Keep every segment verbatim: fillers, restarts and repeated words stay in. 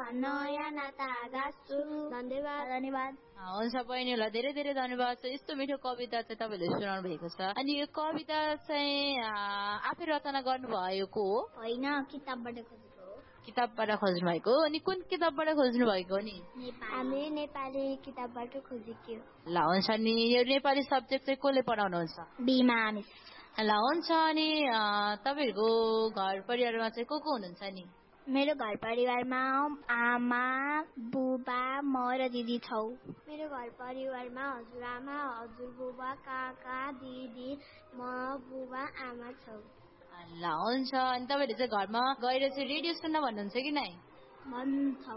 नयाँ नाता गाँच्छु। धन्यवाद धन्यवाद हुन्छ बहिनीहरूलाई धेरै धेरै धन्यवाद छ। यस्तो मिठो कविता चाहिँ तपाईँले सुनाउनु भएको छ। अनि यो कविता चाहिँ आफै रचना गर्नुभएको हो? होइन, किताबबाट खोजेको हो। किताबबाट खोज्नु भएको? अनि कुन किताबबाट खोज्नु भएको नि? हामी नेपाली किताबबाट खोजेको। ल हुन्छ नि। यो नेपाली सब्जेक्ट चाहिँ कसले पढाउनुहुन्छ? बिमा मिस। ल हुन्छ। अनि तपाईँहरूको घर परिवारमा चाहिँ को को हुनुहुन्छ नि? मेरो घर परिवारमा आमा बुबा म र दिदी छौ। मेरो घर परिवारमा हजुरआमा हजुरबुबा काका दिदी म बुबा आमा छौ। ल हुन्छ। अनि तपाईँले चाहिँ घरमा गएर चाहिँ रेडियो सुन्न भन्नुहुन्छ कि नै? भन्छौ।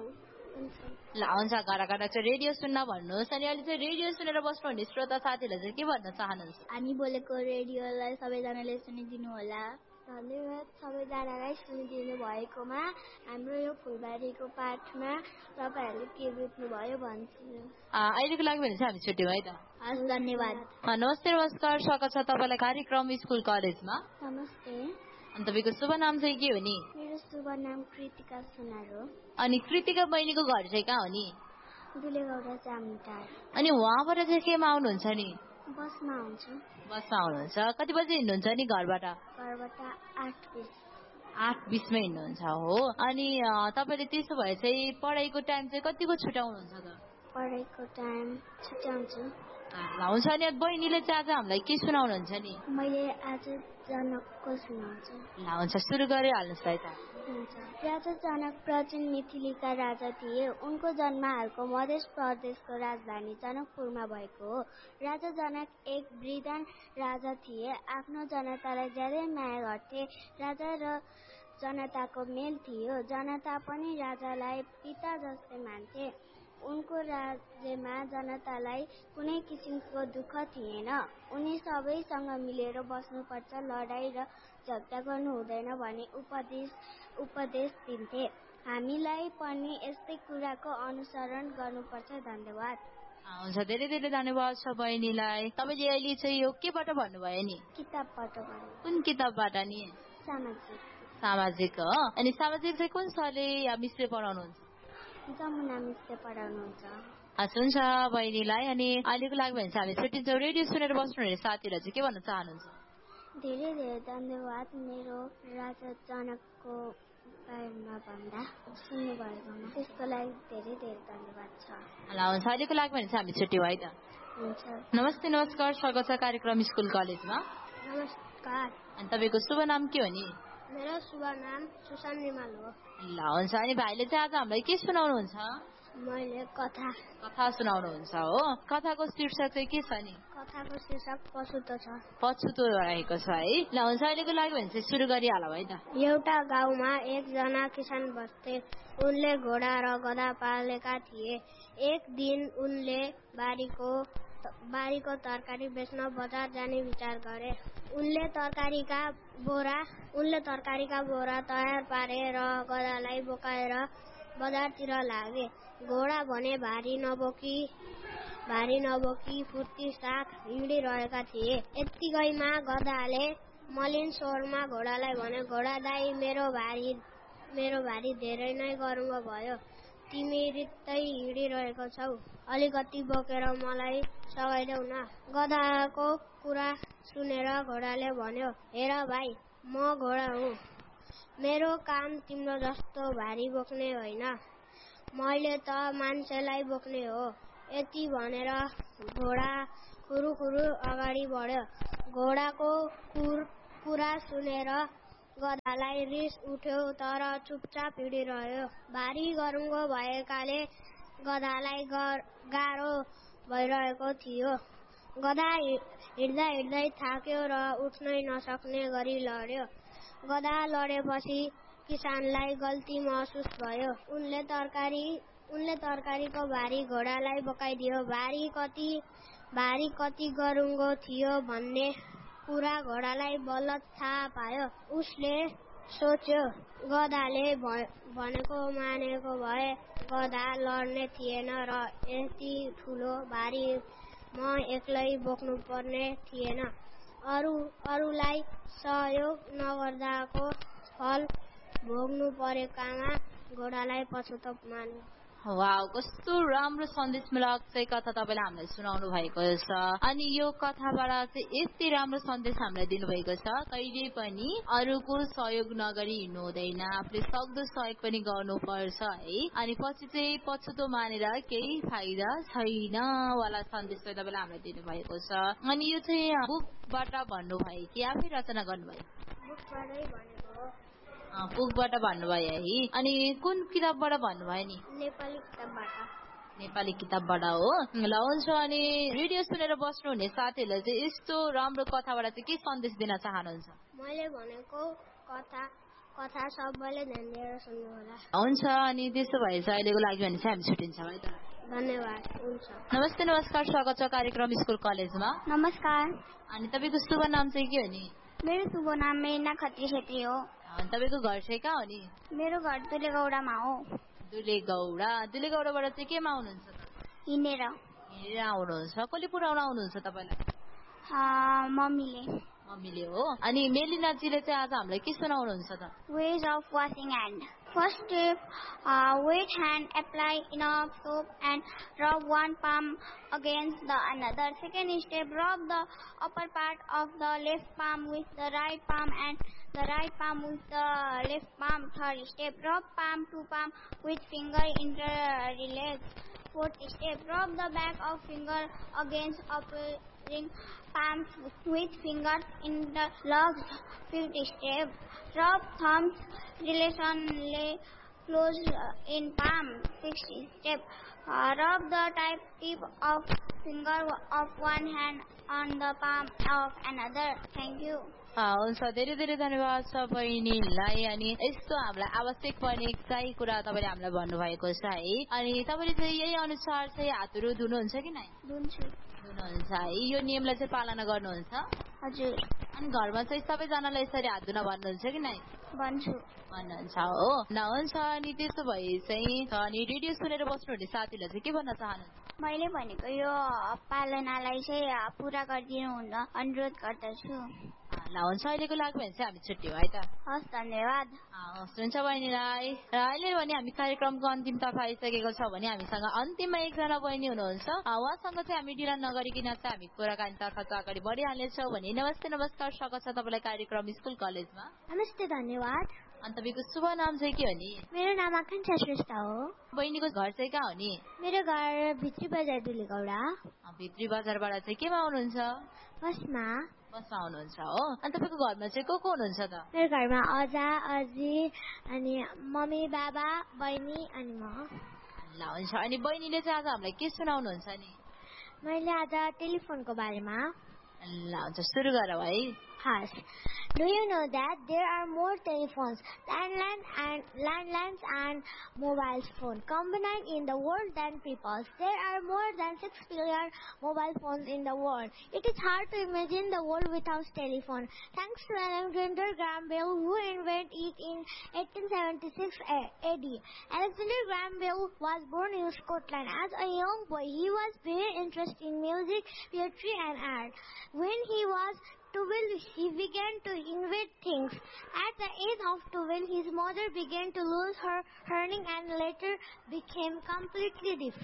ल हुन्छ, घर घर चाहिँ रेडियो सुन्न भन्नुहोस्। अनि अहिले चाहिँ रेडियो सुनेर बस्नुहुने श्रोता साथीहरूले चाहिँ के भन्न चाहनुहुन्छ? हामी बोलेको रेडियोलाई सबैजनाले सुनिदिनु होला। धन्यवाद सबैजनालाई सुनिदिनु भएकोमा। हाम्रो यो फुलबारीको पाठमा तपाईँहरूले के बुझ्नु भयो भन्छु। अहिलेको लागि भने चाहिँ हामी छुट्यौँ है त। हस्, धन्यवाद। नमस्ते नमस्कार, स्वागत छ तपाईँलाई कार्यक्रम स्कुल कलेजमा। नमस्ते। अनि तपाईँको शुभ नाम चाहिँ के हो नि? मेरो शुभ नाम कृतिका सुनार हो। अनि कृतिका बहिनीको घर चाहिँ कहाँ हो नि? दुलेगौडा चामुटार। अनि उहाँबाट चाहिँ केमा आउनुहुन्छ नि? बसमा आउँछु। बसमा आउनुहुन्छ। कति बजी हिँड्नुहुन्छ नि घरबाट? घरबाट आठ बिस। आठ बिसमा हिँड्नुहुन्छ हो। अनि तपाईँले त्यसो भए चाहिँ पढाइको टाइम चाहिँ कतिको छुट्याउनुहुन्छ त? पढाइको टाइम छुट्याउँछु। ल हुन्छ। अनि बहिनीले चाहिँ आज हामीलाई के सुनाउनुहुन्छ नि? मैले आज जनकको सुनाउँछु। ल हुन्छ, सुरु गरिहाल्नुहोस् है त। हुन्छ। राजा जनक प्राचीन मिथिलीका राजा थिए। उनको जन्म हालको मध्य प्रदेशको राजधानी जनकपुरमा भएको हो। राजा जनक एक वृद्ध राजा थिए। आफ्नो जनतालाई ज्यादै माया गर्थे। राजा र जनताको मेल थियो। जनता पनि राजालाई पिता जस्तै मान्थे। उनको राज्यमा जनतालाई कुनै किसिमको दुःख थिएन। उनी सबैसँग मिलेर बस्नुपर्छ, लडाई र झगडा गर्नु हुँदैन भनी उपदेश उपदेश दिन्थे। हामीलाई पनि यस्तै कुराको अनुसरण गर्नुपर्छ। धन्यवाद। हुन्छ, धेरै धेरै धन्यवाद छ बहिनीलाई। तपाईँले अहिले चाहिँ यो केबाट भन्नुभयो नि? किताबबाट भन्नु। कुन किताबबाट नि? सामाजिक। सामाजिक हो। अनि सामाजिक चाहिँ कुन सरले या मिसले पढाउनुहुन्छ? जमुना मिसले पढाउनुहुन्छ। हस्, हुन्छ बहिनीलाई। अनि अहिलेको लागि भने चाहिँ हामी छुट्टिन्छौँ। रेडियो सुनेर बस्नुहुने साथीहरूलाई चाहिँ के भन्न चाहनुहुन्छ? धेरै धेरै धन्यवाद मेरो राजा जनकको बारेमा भन्दा सुन्नु भएकोमा। त्यसको लागि धेरै धेरै धन्यवाद छ। ल हुन्छ, अहिलेको लागि भने चाहिँ हामी छुट्यौँ है त। हुन्छ। नमस्ते नमस्कार, स्वागत छ कार्यक्रम स्कुल कलेजमा। नमस्कार। अनि तपाईँको शुभ नाम के हो नि? मेरो शुभ नाम सुशान रिमाल हो। ल हुन्छ। अनि भाइले चाहिँ आज हामीलाई के सुनाउनुहुन्छ? मैले कथा कथा सुनाउनुहुन्छ हो। कथाको शीर्षक चाहिँ के छ नि? कथाको शीर्षक पछुतो छ। पछुतो रहेको छ है। ल हुन्छ, अहिलेको लागि भने चाहिँ सुरु गरिहालौँ है त। एउटा गाउँमा एकजना किसान बस्थे। उनले घोडा र गधा पालेका थिए। एक दिन उनले बारीको बारीको तरकारी बेच्न बजार जाने विचार गरे। उनले तरकारीका बोरा उनले तरकारीका बोरा तयार पारे र गधालाई बोकाएर बजारतिर लागे। घोडा भने भारी नबोकी भारी नबोकी फुर्ती साथ हिँडिरहेका थिए। यत्तिकैमा गधाले मलिन स्वरमा घोडालाई भन्यो, घोडा दाइ, मेरो भारी मेरो भारी धेरै नै गरुङ्गो भयो। तिमी रित्तै हिँडिरहेको छौ, अलिकति बोकेर मलाई सघाइदेऊ न। गधाको कुरा सुनेर घोडाले भन्यो, हेर भाइ, म घोडा हुँ। मेरो काम तिम्रो जस्तो भारी बोक्ने होइन, मैले त मान्छेलाई बोक्ने हो। यति भनेर घोडा खुरुखुरु अगाडि बढ्यो। घोडाको कुरा सुनेर गधालाई रिस उठ्यो, तर चुपचाप हिँडिरह्यो। भारी गरुङ्गो भएकाले गधालाई गाह्रो भइरहेको थियो। गधा हिँड्दा हिँड्दै थाक्यो र उठ्नै नसक्ने गरी लड्यो। गधा लडेपछि किसानलाई गल्ती महसुस भयो। उनले तरकारी उनले तरकारीको भारी घोडालाई बोकाइदियो। भारी कति भारी कति गरुङ्गो थियो भन्ने कुरा घोडालाई बल्ल थाहा पायो। उसले सोच्यो, गधाले भनेको मानेको भए गधा लड्ने थिएन र यति ठुलो भारी म एक्लै बोक्नुपर्ने थिएन। अरू अरूलाई सहयोग नगर्दाको फल भोग्नु परेकामा घोडालाई पछुतो मान्नु। वाउ, कस्तो राम्रो सन्देशमूलक चाहिँ कथा तपाईँले हामीलाई सुनाउनु भएको छ। अनि यो कथाबाट चाहिँ यति राम्रो सन्देश हामीलाई दिनुभएको छ, कहिले पनि अरूको सहयोग नगरी हिँड्नु हुँदैन, आफूले सक्दो सहयोग पनि गर्नुपर्छ है। अनि पछि चाहिँ पछुतो मानेर केही फाइदा छैन वाला सन्देश चाहिँ तपाईँले हामीलाई दिनुभएको छ। अनि यो चाहिँ बुकबाट भन्नुभयो कि आफै रचना गर्नुभयो? बुकबाटै भनेको हो। बुकबाट भन्नुभयो है। अनि कुन किताबबाट भन्नुभयो नि? नेपाली किताबबाट। नेपाली किताबबाट हो। ल हुन्छ। अनि रेडियो सुनेर बस्नुहुने साथीहरूले चाहिँ यस्तो राम्रो कथाबाट चाहिँ के सन्देश दिन चाहनुहुन्छ? मैले भनेको कथा कथा सबैले ध्यान दिएर सुन्नु होला। हुन्छ। अनि त्यसो भए चाहिँ अहिलेको लागि भने चाहिँ हामी छुट्टिन्छौँ है त। धन्यवाद। हुन्छ। नमस्ते, नमस्कार, स्वागत छ कार्यक्रम स्कुल कलेजमा। नमस्कार। अनि तपाईँको शुभ नाम चाहिँ के हो नि? मेरो शुभ नाम मेना खत्री छेत्री हो। अनि तपाईँको घर चाहिँ कहाँ हो नि? मेरो घर दुलेगौडामा हो। दुलेगौडा। दुलेगौडाबाट चाहिँ केमा आउनुहुन्छ? हिँडेर। हिँडेर आउनुहुन्छ। कसले पुऱ्याउन आउनुहुन्छ तपाईँलाई? मम्मीले। मम्मीले हो। अनि मेलिनाजीले चाहिँ आज हामीलाई के सुनाउनुहुन्छ त? Ways of washing hand. First step, uh, wet hand, apply enough soap and rub one palm against the another. Second step, rub the upper part of the left palm with the right palm and the right palm with the left palm. Third step, rub palm to palm with finger interlaced. Fourth step, rub the back of finger against opposing palms with fingers interlocked. Fifth step, rub thumbs relationally close in palm. Sixth step, uh, rub the type tip of finger of one hand on the palm of another. Thank you. हुन्छ, धेरै धेरै धन्यवाद छ बहिनीलाई। अनि यस्तो हामीलाई आवश्यक पर्ने सही कुरा तपाईँले हामीलाई भन्नुभएको छ है। अनि तपाईँले चाहिँ यही अनुसार चाहिँ हातहरू धुनुहुन्छ कि नै? धुन्छु। धुनुहुन्छ है। यो नियमलाई चाहिँ पालना गर्नुहुन्छ? हजुर। अनि घरमा चाहिँ सबैजनालाई यसरी हात धुन भन्नुहुन्छ कि नै? भन्छु। भन्नुहुन्छ हो। न हुन्छ। अनि त्यसो भए चाहिँ अनि रेडियो सुनेर बस्नुहुने साथीलाई चाहिँ के भन्न चाहनुहुन्छ? मैले भनेको यो पालनालाई चाहिँ पुरा गरिदिनु हुन अनुरोध गर्दछु। ल हुन्छ, अहिलेको लागि भने चाहिँ हामी छुट्यौँ है त। हस्, धन्यवाद। हस्, हुन्छ बहिनीलाई। र अहिले भने हामी कार्यक्रमको अन्तिमतर्फ आइसकेको छ भने हामीसँग अन्तिममा एकजना बहिनी हुनुहुन्छ। उहाँसँग चाहिँ हामी ढिला नगरिकन चाहिँ हामी कुराकानीतर्फ चाहिँ अगाडि बढिहाल्नेछौँ भने। नमस्ते, नमस्कार, स्वागत छ तपाईँलाई कार्यक्रम स्कुल कलेजमा। नमस्ते, धन्यवाद। अनि तपाईँको शुभ नाम चाहिँ के हो नि? मेरो नाम आकांक्षा श्रेष्ठ हो। बहिनीको घर चाहिँ कहाँ हो नि? मेरो घर भित्री बजार दुलेगौडा। भित्री बजारबाट चाहिँ केमा आउनुहुन्छ? बसमा। बसमा आउनुहुन्छ हो। अनि तपाईँको घरमा चाहिँ को को हुनुहुन्छ त? मेरो घरमा अजा अजी अनि मम्मी बाबा बहिनी अनि म। ल हुन्छ। अनि बहिनीले चाहिँ आज हामीलाई के सुनाउनुहुन्छ नि? मैले आज टेलिफोनको बारेमा। ल हुन्छ, सुरु गरौँ है। Yes. Do you know that there are more telephones, landlines and landlines and mobile phones combined in the world than people? There are more than six billion mobile phones in the world. It is hard to imagine the world without telephone. Thanks to Alexander Graham Bell, who invented it in eighteen seventy-six A D. Alexander Graham Bell was born in Scotland. As a young boy, he was very interested in music, poetry, and art. When he was twelve, he began to invent things. At the age of twelve, his mother began to lose her hearing and later became completely deaf.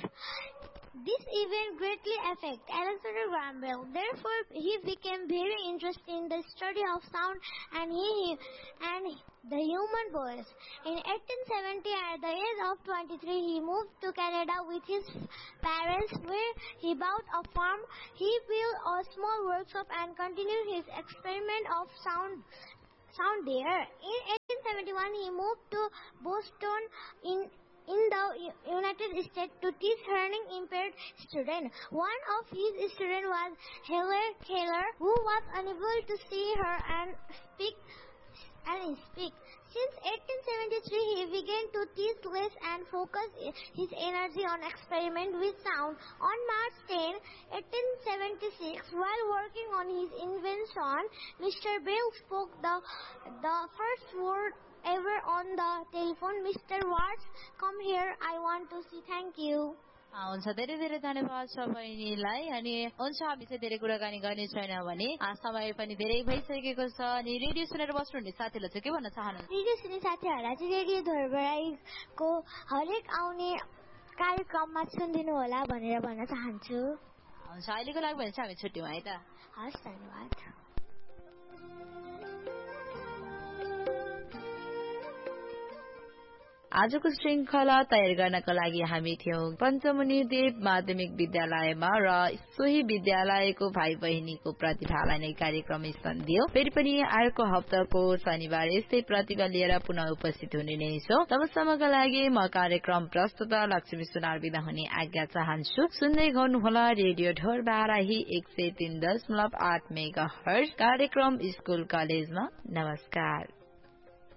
This event greatly affected Alexander Graham Bell. Therefore, he became very interested in the study of sound and he and the human voice. In eighteen seventy, at the age of twenty-three, he moved to Canada with his parents, where he bought a farm. He built a small workshop and continued his experiment of sound sound there. In eighteen seventy-one, he moved to Boston in in the United States to teach hearing impaired students. One of his students was Helen Keller, who was unable to see her and speak and speak. Since eighteen seventy-three, he began to teach less and focus his energy on experiment with sound. On March tenth, eighteen seventy-six, while working on his invention, Mister Bell spoke the the first word ever on the telephone. Mister Watts, come here. I want to say thank you. हुन्छ धेरै धेरै धन्यवाद छ बहिनीलाई। अनि हुन्छ हामी चाहिँ धेरै कुराकानी गर्ने छैन भने समय पनि धेरै भइसकेको छ। अनि रेडियो सुनेर बस्नुहुने साथीहरूलाई चाहिँ के भन्न चाहनुहुन्छ? रेडियो सुन्ने साथीहरूलाई चाहिँ रेडियो धोरबराईको हरेक आउने कार्यक्रममा सुनिदिनु होला भनेर भन्न चाहन्छु। हुन्छ अहिलेको लागि भने चाहिँ हामी छुट्यौँ है त। हस् धन्यवाद। आजको श्रृङ्खला तयार गर्नको लागि हामी थियौं पञ्चमुनि देव माध्यमिक विद्यालयमा र सोही विद्यालयको भाइ बहिनीको प्रतिभालाई नै कार्यक्रम दियो। फेरि पनि अर्को हप्ताको शनिबार यस्तै प्रतिभा लिएर पुनः उपस्थित हुने नै छौं। तबसम्मका लागि म कार्यक्रम प्रस्तुता लक्ष्मी सुनार बिदा हुने आज्ञा चाहन्छु। सुन्दै गर्नुहोला रेडियो ढोर बाराही एक सय तीन दशमलव आठ मेगा हर्ज कार्यक्रम स्कूल कलेजमा। नमस्कार।